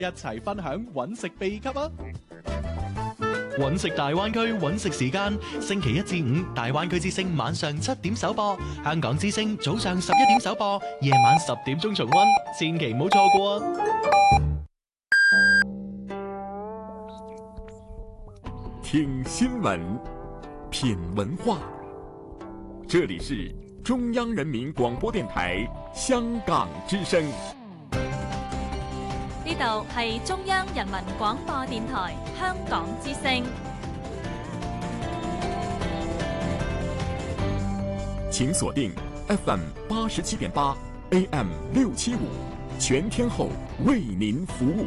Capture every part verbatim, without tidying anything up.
一齊分享揾食秘笈啊！ 揾食大灣區揾食時間，星期一至五大灣區之聲晚上七點首播，香港之聲早上十一點首播，夜晚十點鐘重溫，千祈唔好錯過啊！ 聽新聞，品文化，這裡是中央人民廣播電台香港之聲。 呢度係中央人民廣播電台香港之聲。 請鎖定 F M 八十七點八 A M 六七五，全天候為您服務。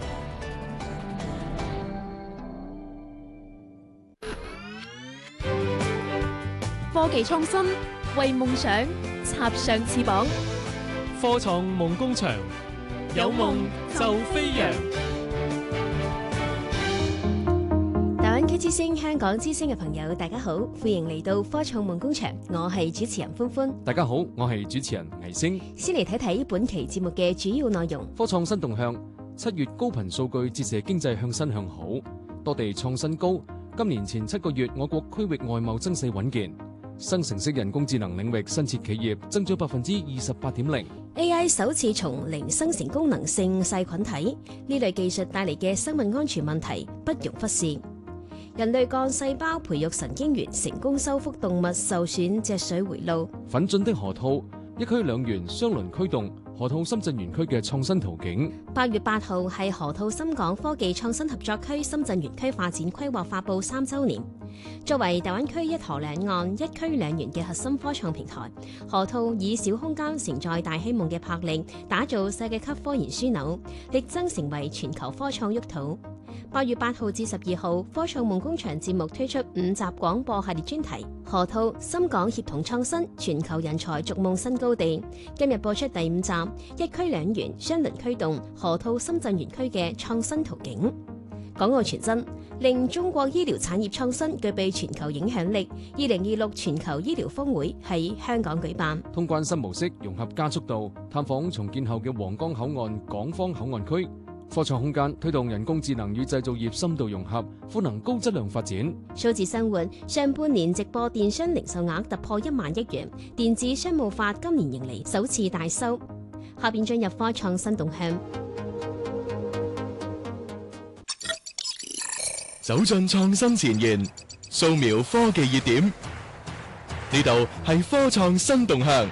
科技創新，為夢想插上翅膀。 科創夢工場，有夢就飛揚。 大灣區之聲、香港之聲嘅朋友，大家好，歡迎嚟到科創夢工場，我係主持人歡歡。 大家好，我係主持人倪星。 先嚟睇睇本期節目嘅主要內容。 科創新動向，七月高頻數據折射經濟向新向好，多地創新高。今年前七個月，我國區域外貿增勢穩健。生成式人工智能領域新設企業增長百分之二十八點零。 A I 首次從零生成功能性細菌體，呢類技術帶嚟嘅生命安全問題不容忽視。人類幹細胞培育神經元，成功修復動物受損脊髓回路。 奮進的河套，一區兩園雙輪驅動河套深圳園區嘅創新圖景。 八月八號係河套深港科技創新合作區深圳園區發展規劃發布三週年。作為大灣區一河兩岸一區兩園嘅核心科創平台，河套以小空間承載大希望嘅魄力，打造世界級科研樞紐，力爭成為全球科創沃土。八月八號至十二號，科創夢工場節目推出五集廣播系列專題，河套深港協同創新，全球人才逐夢新高地。今日播出第五集，一區兩園雙輪驅動河套深圳園區嘅創新圖景。港澳傳真令中國醫療產業創新具備全球影響力。二零二六全球醫療峰會喺香港舉辦。 通關新模式融合加速度，探訪重建後嘅皇崗口岸港方口岸區。科創空間推動人工智能與製造業深度融合，賦能高質量發展。 數字生活上半年直播電商零售額突破一萬億元，電子商務法今年迎嚟首次大收。下邊進入科創新動向。 走進創新前沿，掃描科技熱點，呢度係科創新動向。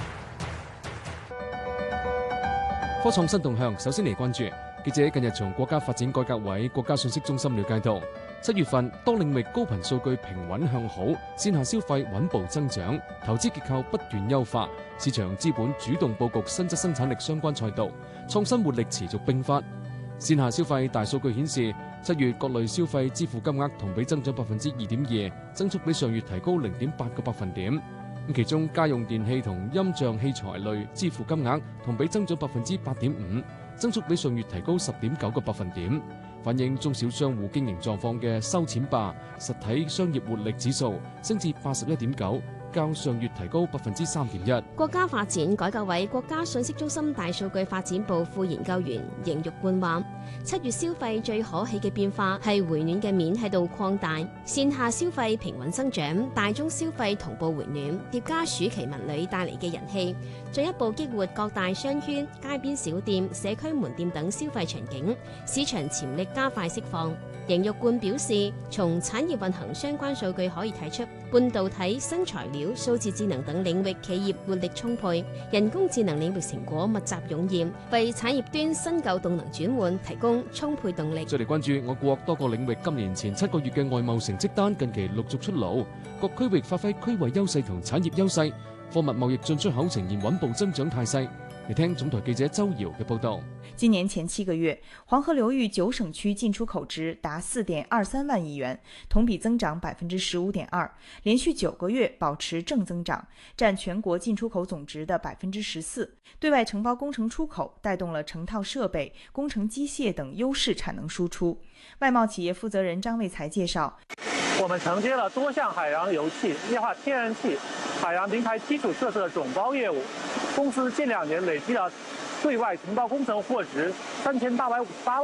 科創新動向，首先嚟關注記者近日從國家發展改革委國家信息中心了解到，七月份多領域高頻數據平穩向好，線下消費穩步增長，投資結構不斷優化，市場資本主動佈局新質生產力相關賽道，創新活力持續迸發。線下消費大數據顯示，七月各類消費支付金額同比增長百分之二點二，增速比上月提高零點八個百分點。咁其中家用電器同音像器材類支付金額同比增長百分之八點五，增速比上月提高十點九個百分點。反映中小商戶經營狀況嘅收錢霸實體商業活力指數升至八十一點九。較上月提高百分之三點一。 國家發展改革委國家信息中心大數據發展部副研究員邢玉冠話：七月消費最可喜嘅變化係回暖嘅面喺度擴大，線下消費平穩增長，大宗消費同步回暖，疊加暑期文旅帶嚟嘅人氣，進一步激活各大商圈、街邊小店、社區門店等消費場景，市場潛力加快釋放。邢玉冠表示，從產業運行相關數據可以睇出，半導體、新材料、數字智能等領域企業活力充沛，人工智能領域成果密集湧現，為產業端新舊動能轉換提供充沛動力。 再嚟關注我國多個領域今年前七個月嘅外貿成績單，近期陸續出爐，各區域發揮區位優勢同產業優勢，貨物貿易進出口呈現穩步增長態勢。嚟聽總台記者周瑤嘅報道。 今年前七個月，黃河流域九省區進出口值達四點二三萬億元，同比增長百分之十五點二，連續九個月保持正增長，佔全國進出口總值的百分之十四。對外承包工程出口帶動了成套設備、工程機械等優勢產能輸出。外貿企業負責人張衛才介紹， 我們承接了多項海洋油氣、液化天然氣、海洋平台基礎設施的總包業務，公司近兩年累計了对外情报工程获值三千八百五十八万。